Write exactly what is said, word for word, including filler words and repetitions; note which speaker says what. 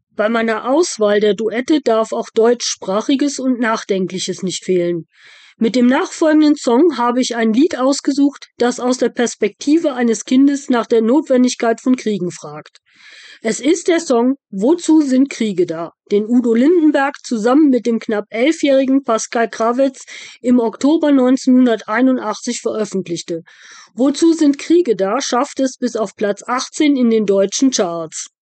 Speaker 1: Bei meiner Auswahl der Duette darf auch Deutschsprachiges und Nachdenkliches nicht fehlen. Mit dem nachfolgenden Song habe ich ein Lied ausgesucht, das aus der Perspektive eines Kindes nach der Notwendigkeit von Kriegen fragt. Es ist der Song »Wozu sind Kriege da?«, den Udo Lindenberg zusammen mit dem knapp elfjährigen Pascal Krawietz im Oktober neunzehnhunderteinundachtzig veröffentlichte. »Wozu sind Kriege da?« schafft es bis auf Platz achtzehn in den deutschen Charts.